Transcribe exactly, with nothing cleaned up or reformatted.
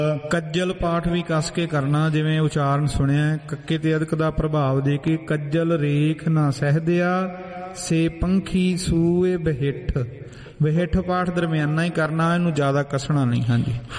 ਕੱਜਲ ਪਾਠ ਵੀ ਕੱਸ ਕੇ ਕਰਨਾ, ਜਿਵੇਂ ਉਚਾਰਨ ਸੁਣਿਆ। ਕੱਕੇ ਤੇ ਅਦਕ ਦਾ ਪ੍ਰਭਾਵ ਦੇ ਕੇ ਕੱਜਲ ਰੇਖ ਨਾ ਸਹਿਦਿਆ, ਸੇ ਪੰਖੀ ਸੂਏ ਬਹਿਠ। ਬਹਿਠ ਪਾਠ ਦਰਮਿਆਨਾ ਹੀ ਕਰਨਾ, ਇਹਨੂੰ ਜ਼ਿਆਦਾ ਕੱਸਣਾ ਨਹੀਂ। ਹਾਂਜੀ।